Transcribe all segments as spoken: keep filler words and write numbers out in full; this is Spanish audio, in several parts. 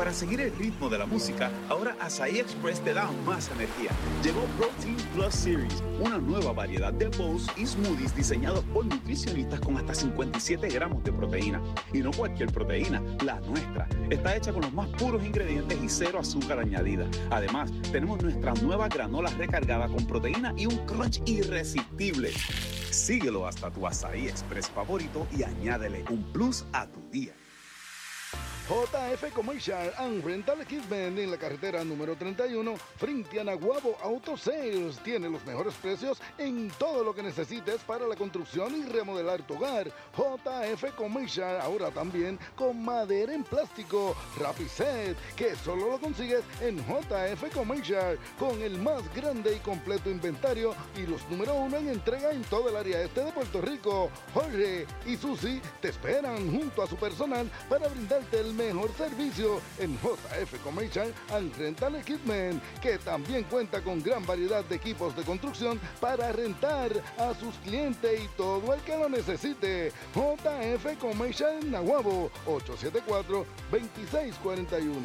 Para seguir el ritmo de la música, ahora Asahi Express te da más energía. Llegó Protein Plus Series, una nueva variedad de bowls y smoothies diseñados por nutricionistas con hasta cincuenta y siete gramos de proteína. Y no cualquier proteína, la nuestra. Está hecha con los más puros ingredientes y cero azúcar añadida. Además, tenemos nuestra nueva granola recargada con proteína y un crunch irresistible. Síguelo hasta tu Asahi Express favorito y añádele un plus a tu día. J F Commercial and Rental Equipment en la carretera número treinta y uno, frente a Naguabo Auto Sales. Tiene los mejores precios en todo lo que necesites para la construcción y remodelar tu hogar. J F Commercial, ahora también con madera en plástico. Rapiset, que solo lo consigues en J F Commercial, con el más grande y completo inventario y los número uno en entrega en todo el área este de Puerto Rico. Jorge y Susi te esperan junto a su personal para brindarte el mejor servicio en J F Commercial and Rental Equipment, que también cuenta con gran variedad de equipos de construcción para rentar a sus clientes y todo el que lo necesite. J F Commercial en Naguabo, ocho siete cuatro, dos seis cuatro uno.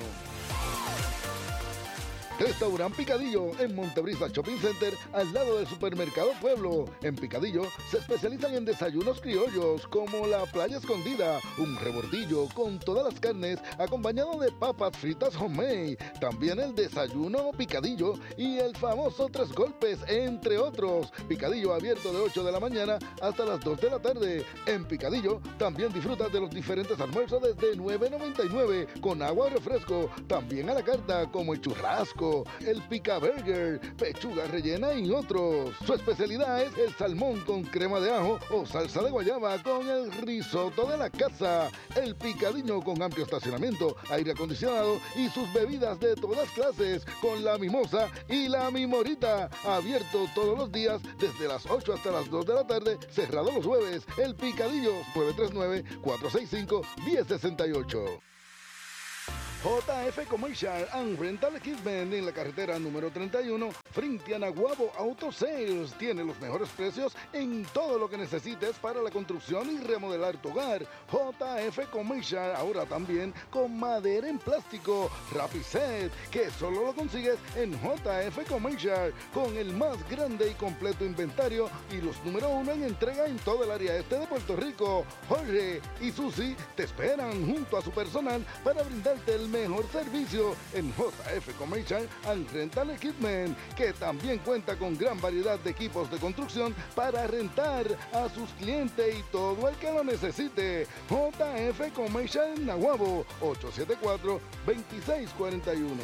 Restaurant Picadillo en Montebrisa Shopping Center, al lado del Supermercado Pueblo. En Picadillo se especializan en desayunos criollos como la playa escondida, un rebordillo con todas las carnes acompañado de papas fritas homemade, también el desayuno picadillo y el famoso tres golpes, entre otros. Picadillo abierto de ocho de la mañana hasta las dos de la tarde. En Picadillo también disfrutas de los diferentes almuerzos desde nueve noventa y nueve con agua o refresco, también a la carta como el churrasco, el pica burger, pechuga rellena y otros. Su especialidad es el salmón con crema de ajo o salsa de guayaba con el risotto de la casa. El Picadillo con amplio estacionamiento, aire acondicionado y sus bebidas de todas clases con la mimosa y la mimorita. Abierto todos los días desde las ocho hasta las dos de la tarde, cerrado los jueves. El Picadillo, nueve tres nueve, cuatro seis cinco, uno cero seis ocho. J F Commercial and Rental Equipment en la carretera número treinta y uno, frente a Naguabo Auto Sales. Tiene los mejores precios en todo lo que necesites para la construcción y remodelar tu hogar. J F Commercial, ahora también con madera en plástico. Rapiset, que solo lo consigues en J F Commercial, con el más grande y completo inventario y los número uno en entrega en todo el área este de Puerto Rico. Jorge y Susi te esperan junto a su personal para brindarte el mejor servicio en J F Commercial and Rental Equipment, que también cuenta con gran variedad de equipos de construcción para rentar a sus clientes y todo el que lo necesite. J F Commercial en Naguabo, ocho siete cuatro, dos seis cuatro uno.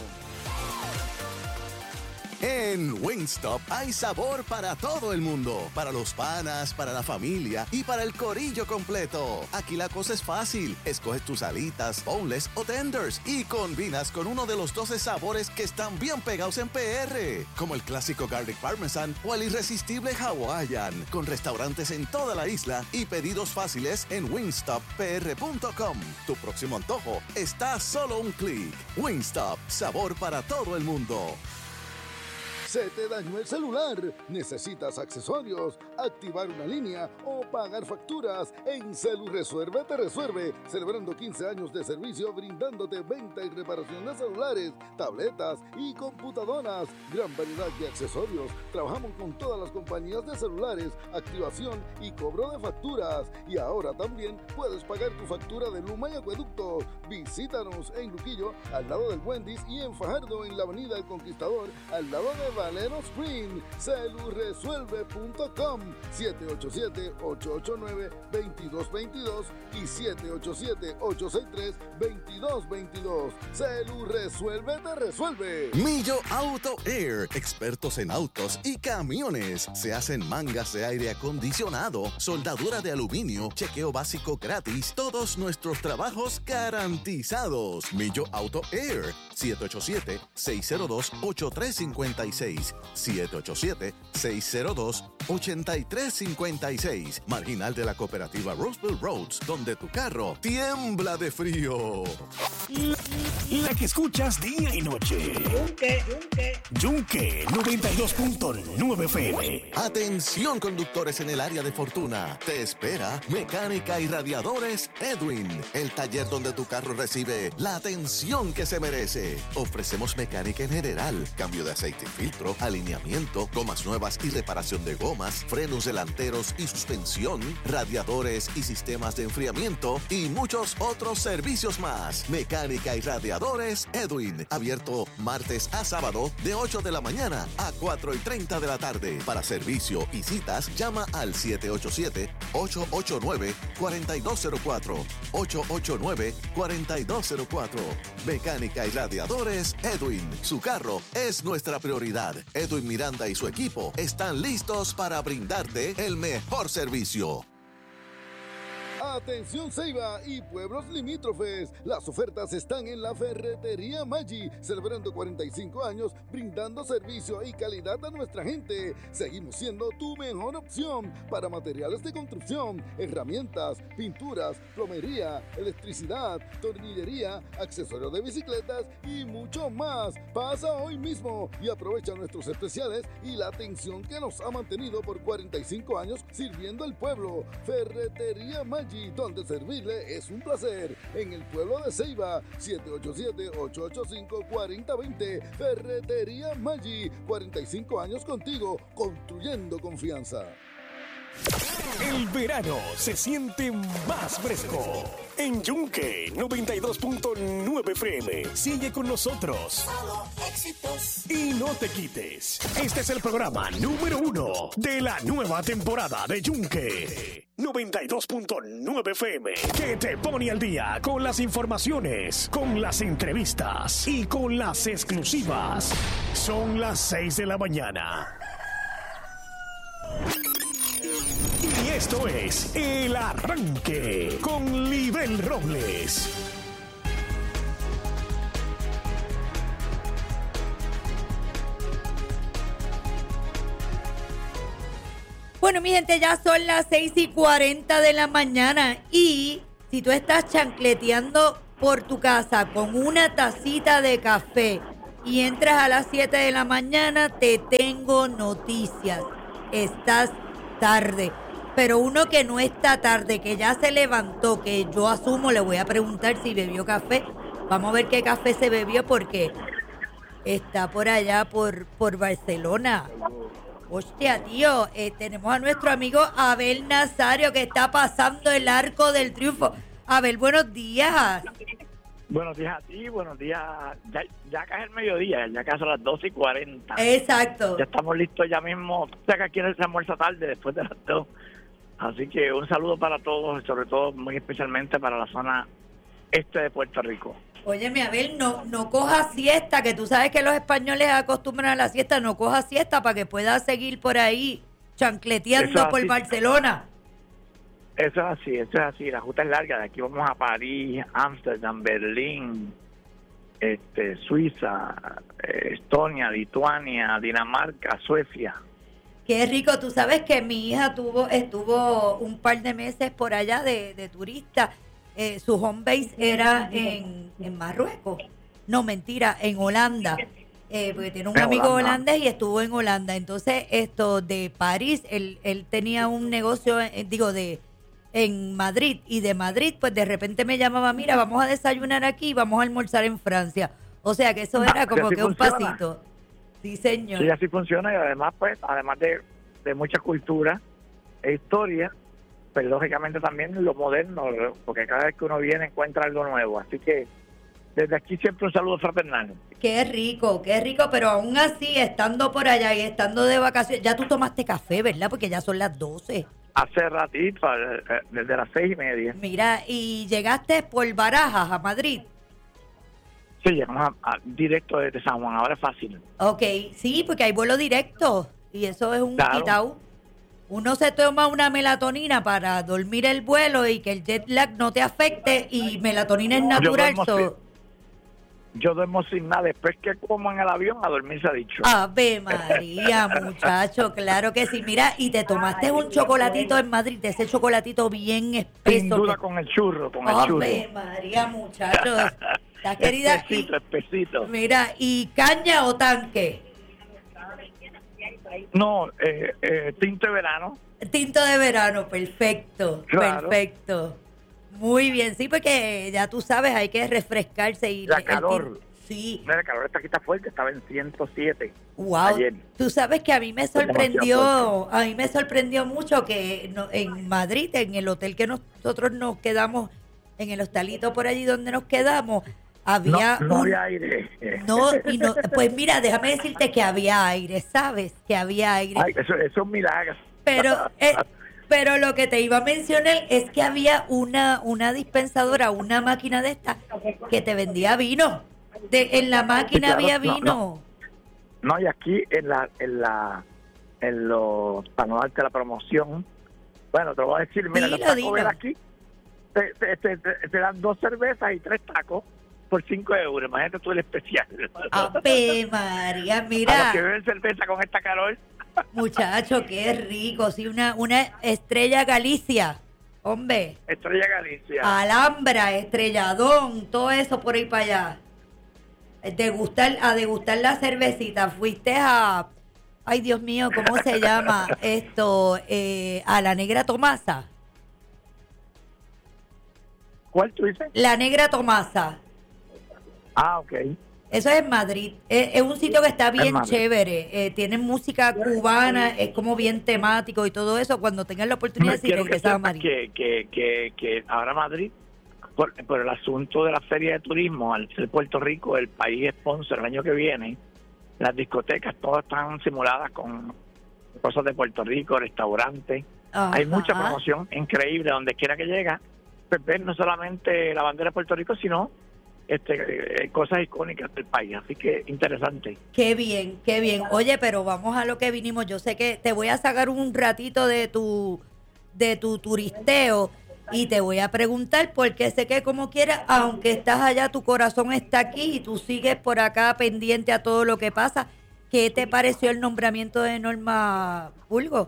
En Wingstop hay sabor para todo el mundo, para los panas, para la familia y para el corillo completo. Aquí la cosa es fácil, escoges tus alitas, boneless o tenders y combinas con uno de los doce sabores que están bien pegados en P R, como el clásico Garlic Parmesan o el irresistible Hawaiian, con restaurantes en toda la isla y pedidos fáciles en wingstop p r punto com. Tu próximo antojo está a solo un clic. Wingstop, sabor para todo el mundo. ¿Se te dañó el celular? ¿Necesitas accesorios, activar una línea o pagar facturas? En CeluResuelve te resuelve, celebrando quince años de servicio brindándote venta y reparación de celulares, tabletas y computadoras. Gran variedad de accesorios. Trabajamos con todas las compañías de celulares, activación y cobro de facturas. Y ahora también puedes pagar tu factura de Luma y Acueducto. Visítanos en Luquillo, al lado del Wendy's, y en Fajardo, en la avenida El Conquistador, al lado de Valero Spring. Celuresuelve punto com, siete ocho siete, ocho ocho nueve, dos dos dos dos y siete ocho siete, ocho seis tres, dos dos dos dos. Celuresuelve te resuelve. Millo Auto Air, expertos en autos y camiones. Se hacen mangas de aire acondicionado, soldadura de aluminio, chequeo básico gratis, todos nuestros trabajos garantizados. Millo Auto Air, siete ocho siete, seis cero dos, ocho tres cinco seis, siete ocho siete, seis cero dos, ocho tres cinco seis, marginal de la cooperativa Roseville Roads, donde tu carro tiembla de frío. La, la que escuchas día y noche. Yunque, Yunque. Yunque noventa y dos punto nueve F M. Atención conductores en el área de Fortuna. Te espera Mecánica y Radiadores Edwin, el taller donde tu carro recibe la atención que se merece. Ofrecemos mecánica en general, cambio de aceite y filtro, alineamiento, gomas nuevas y reparación de gomas, frenos delanteros y suspensión, radiadores y sistemas de enfriamiento y muchos otros servicios más. Mecánica y Radiadores Edwin, abierto martes a sábado de ocho de la mañana a cuatro y treinta de la tarde. Para servicio y citas, llama al siete ocho siete, ocho ocho nueve, cuatro dos cero cuatro, ocho ocho nueve, cuatro dos cero cuatro. Mecánica y Radiadores Edwin, su carro es nuestra prioridad. Edwin Miranda y su equipo están listos para brindarte el mejor servicio. Atención Ceiba y pueblos limítrofes, las ofertas están en la Ferretería Maggi, celebrando cuarenta y cinco años, brindando servicio y calidad a nuestra gente. Seguimos siendo tu mejor opción para materiales de construcción, herramientas, pinturas, plomería, electricidad, tornillería, accesorios de bicicletas y mucho más. Pasa hoy mismo y aprovecha nuestros especiales y la atención que nos ha mantenido por cuarenta y cinco años sirviendo al pueblo. Ferretería Maggi, donde servirle es un placer. En el pueblo de Ceiba, siete ocho siete, ocho ocho cinco, cuatro cero dos cero. Ferretería Maggi, cuarenta y cinco años contigo, construyendo confianza. El verano se siente más fresco. En Yunque noventa y dos punto nueve F M. Sigue con nosotros. Solo éxitos. Y no te quites. Este es el programa número uno de la nueva temporada de Yunque noventa y dos punto nueve F M, que te pone al día con las informaciones, con las entrevistas y con las exclusivas. Son las seis de la mañana. Y esto es El Arranque con Libel Robles. Bueno, mi gente, ya son las seis y cuarenta de la mañana y si tú estás chancleteando por tu casa con una tacita de café y entras a las siete de la mañana, te tengo noticias. Estás tarde. Pero uno que no está tarde, que ya se levantó, que yo asumo, le voy a preguntar si bebió café. Vamos a ver qué café se bebió porque está por allá, por, por Barcelona. Hostia, tío, eh, tenemos a nuestro amigo Abel Nazario que está pasando el Arco del Triunfo. Abel, buenos días. Buenos días a ti, buenos días. Ya, ya casi el mediodía, ya casi son las doce y cuarenta. Exacto. Ya estamos listos ya mismo. O sea que aquí se almuerza tarde, después de las dos. Así que un saludo para todos, sobre todo, muy especialmente para la zona este de Puerto Rico. Óyeme, Abel, no, no cojas siesta, que tú sabes que los españoles acostumbran a la siesta. No cojas siesta para que puedas seguir por ahí chancleteando por Barcelona. Eso es así, eso es así. La ruta es larga. De aquí vamos a París, Ámsterdam, Berlín, este, Suiza, Estonia, Lituania, Dinamarca, Suecia. Qué rico. Tú sabes que mi hija tuvo estuvo un par de meses por allá de, de turista. Eh, su home base era en, en Marruecos. No, mentira, en Holanda. Eh, porque tiene un amigo holandés y estuvo en Holanda. Entonces, esto de París, él, él tenía un negocio, eh, digo, de en Madrid. Y de Madrid, pues de repente me llamaba, mira, vamos a desayunar aquí y vamos a almorzar en Francia. O sea, que eso era como que un pasito. Sí, señor. Sí, así funciona y además, pues, además de, de mucha cultura e historia, pues lógicamente también lo moderno, porque cada vez que uno viene encuentra algo nuevo. Así que desde aquí siempre un saludo fraternal. Qué rico, qué rico, pero aún así, estando por allá y estando de vacaciones, ya tú tomaste café, ¿verdad? Porque ya son las doce. Hace ratito, desde las seis y media. Mira, ¿y llegaste por Barajas a Madrid? Sí, llegamos a, a, directo desde San Juan, ahora es fácil. Ok, sí, porque hay vuelo directo y eso es un claro. quitao. Uno se toma una melatonina para dormir el vuelo y que el jet lag no te afecte y melatonina es natural. Yo duermo, so. sin, yo duermo sin nada, después que como en el avión a dormir se ha dicho. Ave María, muchacho, claro que sí. Mira, y te tomaste un chocolatito en Madrid, ese chocolatito bien espeso. Sin duda que... con el churro, con Ave el churro. Ave María, muchachos. La querida. Espesito, espesito. Mira, ¿y caña o tanque? No, eh, eh, tinto de verano. Tinto de verano, perfecto, Claro. perfecto. Muy bien, sí, porque ya tú sabes, hay que refrescarse y La el calor. tin- Sí, Mira, el calor está aquí está fuerte, estaba en ciento siete. wow. Ayer. Tú sabes que a mí me Fue demasiado sorprendió, a mí me sorprendió mucho que no- en Madrid, en el hotel que nosotros nos quedamos, en el hostalito por allí donde nos quedamos, No, había no un- había aire. no, y no, pues mira, déjame decirte que había aire, ¿sabes? Que había aire. Ay, eso, eso es un milagro. Pero, eh, pero lo que te iba a mencionar es que había una, una dispensadora, una máquina de esta que te vendía vino. De, en la máquina claro, había no, vino. No, y aquí en la, en la, en los, para no darte la promoción, bueno, te lo voy a decir, mira, Dilo, los tacos dilo. de aquí te, te, te, te- te dan dos cervezas y tres tacos por cinco euros. Imagínate tú el especial. Ave María, A los que mira, beben cerveza con esta calor. muchacho, qué rico. Sí, una, una estrella Galicia. Hombre, Estrella Galicia. Alhambra, Estrelladón, todo eso por ahí para allá. Degustar, a degustar la cervecita. Fuiste a, ay Dios mío, ¿cómo se llama esto? Eh, a la Negra Tomasa. ¿Cuál tú dices? La Negra Tomasa. Ah, ok. Eso es en Madrid. Es, es un sitio que está bien Madrid. chévere. Eh, tienen música cubana, es como bien temático y todo eso. Cuando tengan la oportunidad, si Quiero que regresas a sepas Madrid. que, que, que, que ahora Madrid, por, por el asunto de la feria de turismo, al ser Puerto Rico el país sponsor el año que viene, las discotecas todas están simuladas con cosas de Puerto Rico, restaurantes. Ajá. Hay mucha promoción increíble donde quiera que llega. Pues ver no solamente la bandera de Puerto Rico, sino este eh, cosas icónicas del país. Así que interesante. Qué bien, qué bien. Oye, pero vamos a lo que vinimos. Yo sé que te voy a sacar un ratito de tu de tu turisteo y te voy a preguntar porque sé que como quieras, aunque estás allá, tu corazón está aquí y tú sigues por acá pendiente a todo lo que pasa. ¿Qué te pareció el nombramiento de Norma Burgos?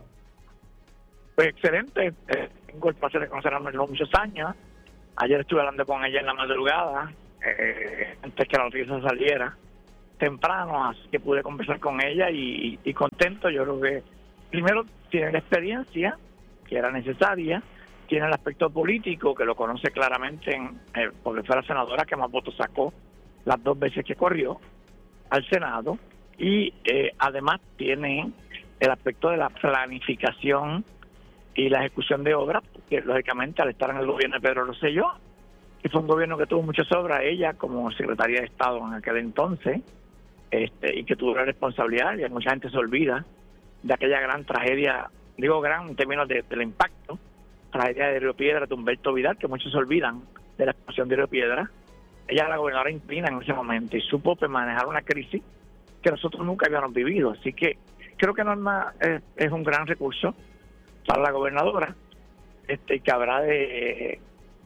Pues excelente. Eh, tengo el placer de conocerla en muchos años. Ayer estuve hablando con ella en la madrugada, eh, antes que la noticia saliera, temprano, así que pude conversar con ella y, y contento. Yo creo que primero tiene la experiencia que era necesaria, tiene el aspecto político que lo conoce claramente, en, eh, porque fue la senadora que más votos sacó las dos veces que corrió al Senado, y eh, además tiene el aspecto de la planificación y la ejecución de obras, porque lógicamente al estar en el gobierno de Pedro Rosselló, que fue un gobierno que tuvo muchas obras, ella como secretaria de Estado en aquel entonces, este, y que tuvo la responsabilidad, y mucha gente se olvida de aquella gran tragedia, digo gran en términos de, del impacto, tragedia de Río Piedra, de Humberto Vidal, que muchos se olvidan de la explosión de Río Piedra. Ella era la gobernadora interina en ese momento y supo pues, manejar una crisis que nosotros nunca habíamos vivido. Así que creo que Norma es, es un gran recurso para la gobernadora, este que habrá de,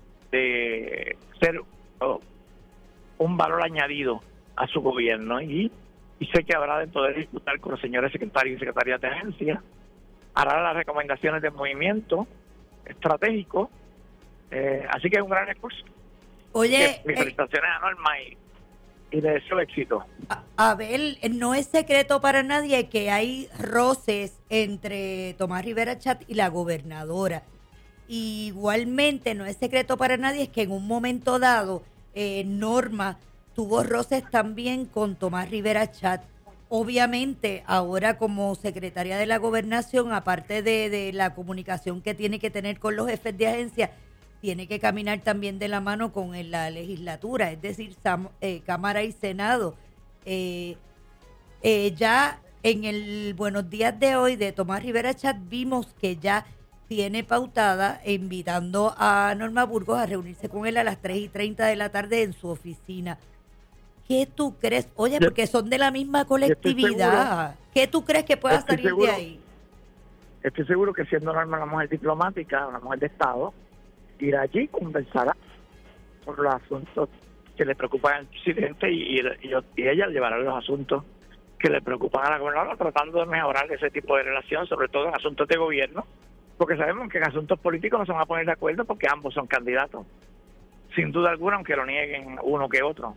de ser oh, un valor añadido a su gobierno, y, y sé que habrá de poder discutir con los señores secretarios y secretarias de agencia, hará las recomendaciones de movimiento estratégico, eh, así que es un gran recurso. Oye, Mis eh, felicitaciones a Norma y, y le deseo éxito. a, a ver, no es secreto para nadie que hay roces entre Tomás Rivera Chat y la gobernadora. Igualmente, no es secreto para nadie es que en un momento dado, eh, Norma tuvo roces también con Tomás Rivera Chat. Obviamente, ahora como secretaria de la Gobernación, aparte de, de la comunicación que tiene que tener con los jefes de agencia, tiene que caminar también de la mano con el- la legislatura, es decir, Sam- eh, Cámara y Senado. Eh, eh, ya en el Buenos Días de hoy de Tomás Rivera Chat vimos que ya tiene pautada invitando a Norma Burgos a reunirse con él a las tres y treinta de la tarde en su oficina. ¿Qué tú crees? Oye, Yo- porque son de la misma estoy colectividad. ¿Qué tú crees que pueda Estoy salir seguro. de ahí? Estoy seguro que siendo Norma una mujer diplomática, una mujer de Estado, irá allí, conversará por los asuntos que le preocupan al presidente y, y, y ella llevará los asuntos que le preocupan a la gobernadora, tratando de mejorar ese tipo de relación, sobre todo en asuntos de gobierno, porque sabemos que en asuntos políticos no se van a poner de acuerdo porque ambos son candidatos. sin duda alguna, aunque lo nieguen uno que otro.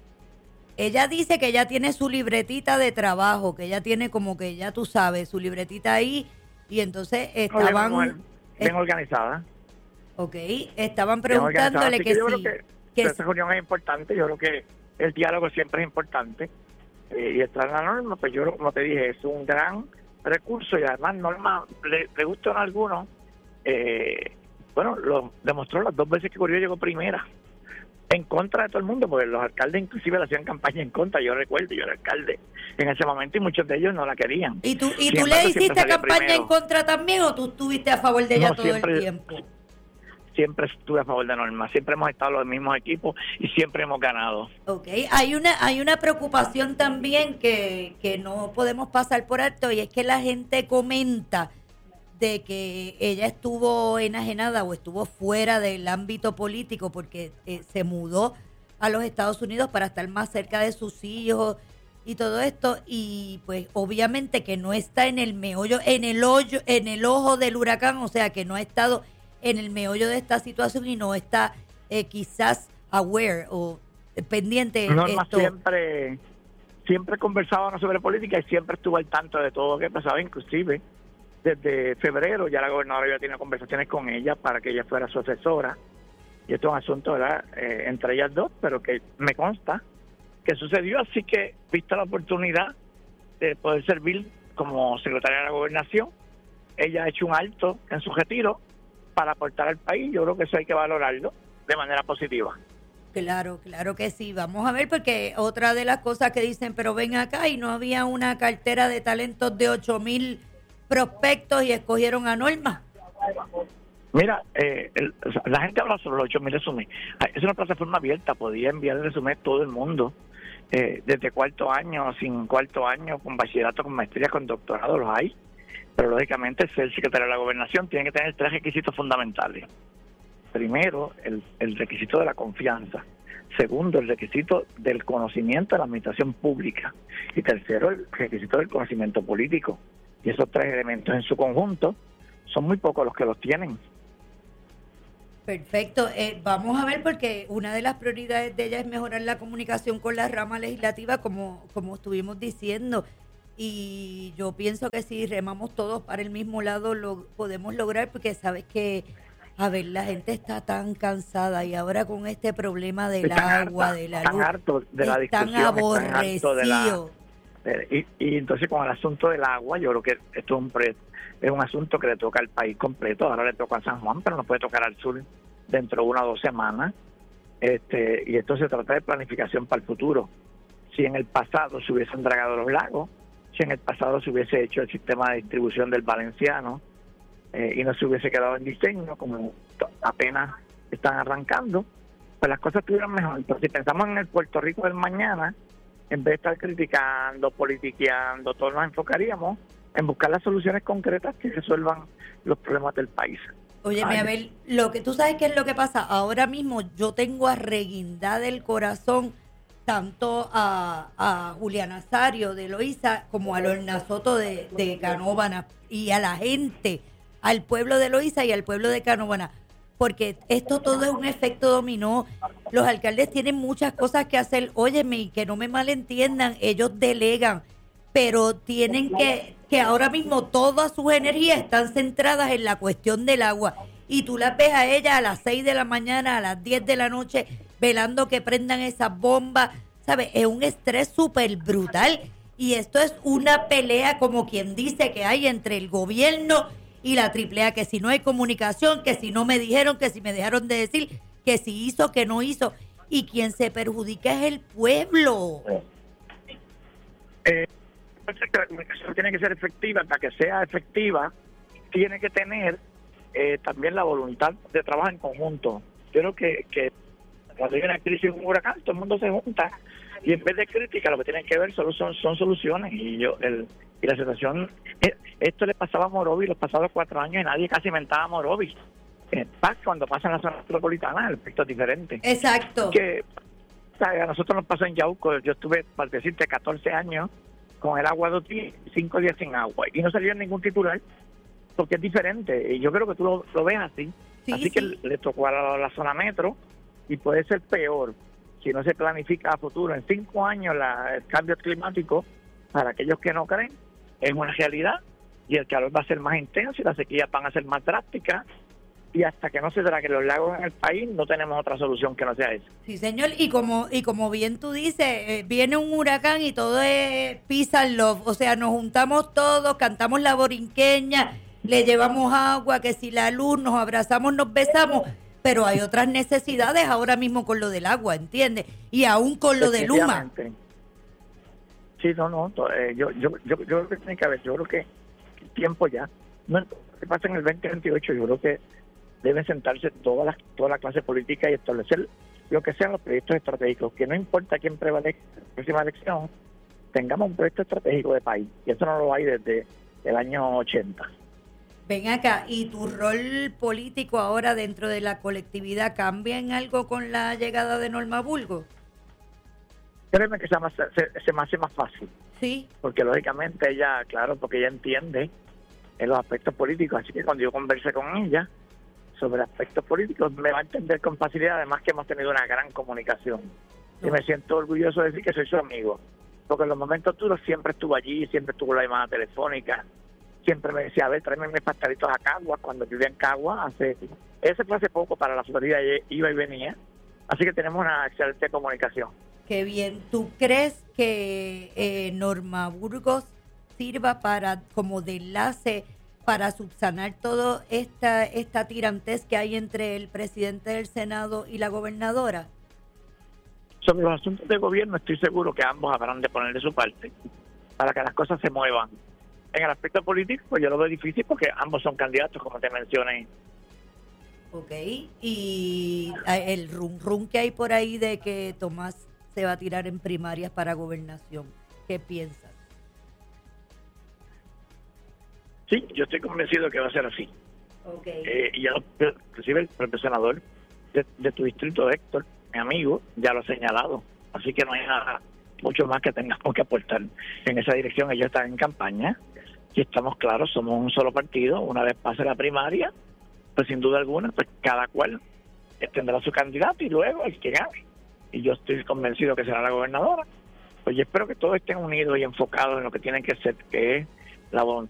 Ella dice que ella tiene su libretita de trabajo, que ella tiene como que ya tú sabes, su libretita ahí, y entonces estaban... No, bien, bien organizada. Ok, estaban preguntándole que, que yo sí. Creo que, que esa reunión es importante, yo creo que el diálogo siempre es importante, eh, y estar en la norma, pues yo, como te dije, es un gran recurso, y además Norma, le, le gustó a algunos, eh, bueno, lo demostró las dos veces que Corillo llegó primera, en contra de todo el mundo, porque los alcaldes inclusive le hacían campaña en contra. Yo recuerdo, yo era alcalde en ese momento y muchos de ellos no la querían. ¿Y tú, y tú le hiciste campaña primero. en contra también o tú estuviste a favor de ella no, todo siempre, el tiempo? Siempre estuve a favor de Norma, siempre hemos estado los mismos equipos y siempre hemos ganado. Ok, hay una hay una preocupación también que, que no podemos pasar por alto, y es que la gente comenta de que ella estuvo enajenada o estuvo fuera del ámbito político porque eh, se mudó a los Estados Unidos para estar más cerca de sus hijos y todo esto, y pues obviamente que no está en el meollo, en el hoyo, en el ojo del huracán, o sea que no ha estado en el meollo de esta situación y no está eh, quizás aware o pendiente. Norma esto. siempre siempre conversábamos sobre política y siempre estuvo al tanto de todo lo que pasaba, inclusive desde febrero ya la gobernadora ya tiene conversaciones con ella para que ella fuera su asesora, y esto es un asunto, ¿verdad?, eh, entre ellas dos, pero que me consta que sucedió, así que vista la oportunidad de poder servir como secretaria de la gobernación, ella ha hecho un alto en su retiro para aportar al país. Yo creo que eso hay que valorarlo de manera positiva. Claro, claro que sí. Vamos a ver, porque otra de las cosas que dicen, pero ven acá, y no había una cartera de talentos de ocho mil prospectos y escogieron a Norma. Mira, eh, el, la gente habla sobre los ocho mil resúmenes. Es una plataforma abierta, podía enviar el resumen a todo el mundo, eh, desde cuarto año, sin cuarto año, con bachillerato, con maestría, con doctorado, los hay. Pero lógicamente ser secretario de la gobernación tiene que tener tres requisitos fundamentales. Primero, el, el requisito de la confianza. Segundo, el requisito del conocimiento de la administración pública. Y tercero, el requisito del conocimiento político. Y esos tres elementos en su conjunto son muy pocos los que los tienen. Perfecto. Eh, vamos a ver, porque una de las prioridades de ella es mejorar la comunicación con la rama legislativa, como, como estuvimos diciendo. Y yo pienso que si remamos todos para el mismo lado lo podemos lograr, porque sabes que, a ver, la gente está tan cansada, y ahora con este problema del están agua, harta, de la están luz, hartos de la están discusión, aborrecidos. Están hartos de la, y, y entonces con el asunto del agua, yo creo que esto es un, pre, es un asunto que le toca al país completo. Ahora le toca a San Juan, pero no puede tocar al sur dentro de una o dos semanas. Este, y esto se trata de planificación para el futuro. Si en el pasado se hubiesen dragado los lagos, si en el pasado se hubiese hecho el sistema de distribución del Valenciano eh, y no se hubiese quedado en diseño, como apenas están arrancando, pues las cosas estuvieran mejor. Pero si pensamos en el Puerto Rico del mañana, en vez de estar criticando, politiqueando, todos nos enfocaríamos en buscar las soluciones concretas que resuelvan los problemas del país. Óyeme, a ver, lo que tú sabes qué es lo que pasa. Ahora mismo yo tengo arreguindada del corazón tanto a, a Julián Nazario de Loíza como a Lorna Soto de, de Canóvana, y a la gente, al pueblo de Loíza y al pueblo de Canóvana, porque esto todo es un efecto dominó. Los alcaldes tienen muchas cosas que hacer. Óyeme, y que no me malentiendan, ellos delegan, pero tienen que, que ahora mismo todas sus energías están centradas en la cuestión del agua, y tú las ves a ellas a las seis de la mañana, a las diez de la noche, velando que prendan esas bombas, ¿sabes? Es un estrés súper brutal, y esto es una pelea, como quien dice, que hay entre el gobierno y la triple A, que si no hay comunicación, que si no me dijeron, que si me dejaron de decir, que si hizo, que no hizo, y quien se perjudica es el pueblo. Eh, la comunicación tiene que ser efectiva. Para que sea efectiva, tiene que tener eh, también la voluntad de trabajar en conjunto. Yo creo que, que cuando hay una crisis, un huracán, todo el mundo se junta, y en vez de crítica lo que tienen que ver solo son, son soluciones. Y yo el y la situación, esto le pasaba a Morovis los pasados cuatro años y nadie casi mentaba a Morovis. En paz, cuando pasa en la zona metropolitana, el efecto es diferente. Exacto. Que o sea, a nosotros nos pasó en Yauco. Yo estuve, para decirte, catorce años con el agua de cinco días sin agua, y no salió ningún titular, porque es diferente. Y yo creo que tú lo, lo ves así. Sí, así sí. Que le tocó a la, la zona metro y puede ser peor si no se planifica a futuro. En cinco años la, el cambio climático, para aquellos que no creen, es una realidad, y el calor va a ser más intenso y las sequías van a ser más drásticas, y hasta que no se traguen los lagos en el país no tenemos otra solución que no sea esa. Sí, señor, y como y como bien tú dices, eh, viene un huracán y todo es peace and love, o sea, nos juntamos todos, cantamos la borinqueña, le llevamos agua, que si la luz, nos abrazamos, nos besamos, pero hay otras necesidades ahora mismo con lo del agua, ¿entiendes? Y aún con lo de Luma. Sí, no, no, eh, yo, yo, yo, yo creo que tiene que haber, yo creo que el tiempo ya, no que pasa en el veinte veintiocho, yo creo que deben sentarse toda la, toda la clase política y establecer lo que sean los proyectos estratégicos, que no importa quién prevalezca en la próxima elección, tengamos un proyecto estratégico de país, y eso no lo hay desde el año ochenta. Ven acá, ¿y tu rol político ahora dentro de la colectividad cambia en algo con la llegada de Norma Burgos? Créeme que se, más, se, se me hace más fácil. Sí. Porque lógicamente ella, claro, porque ella entiende en los aspectos políticos, así que cuando yo converse con ella sobre aspectos políticos, me va a entender con facilidad, además que hemos tenido una gran comunicación. No. Y me siento orgulloso de decir que soy su amigo, porque en los momentos duros siempre estuvo allí, siempre estuvo la llamada telefónica, siempre me decía, a ver, tráeme mis pastelitos a Cagua, cuando vivía en Cagua, hace, ese fue hace poco para la Florida, iba y venía, así que tenemos una excelente comunicación. Qué bien. ¿Tú crees que eh, Norma Burgos sirva para como de enlace para subsanar toda esta esta tirantez que hay entre el presidente del Senado y la gobernadora? Sobre los asuntos de gobierno estoy seguro que ambos habrán de poner de su parte para que las cosas se muevan. En el aspecto político, pues yo lo veo difícil porque ambos son candidatos, como te mencioné. Ok, y el rum rum que hay por ahí de que Tomás se va a tirar en primarias para gobernación, ¿qué piensas? Sí, yo estoy convencido que va a ser así. Okay. Eh, y ya, inclusive el propio senador de, de tu distrito, Héctor, mi amigo, ya lo ha señalado. Así que no hay nada mucho más que tengamos que aportar en esa dirección. Ellos están en campaña y estamos claros, somos un solo partido. Una vez pase la primaria, pues sin duda alguna, pues cada cual tendrá su candidato y luego el que gane. Y yo estoy convencido que será la gobernadora. Pues yo espero que todos estén unidos y enfocados en lo que tienen que ser, que es la voluntad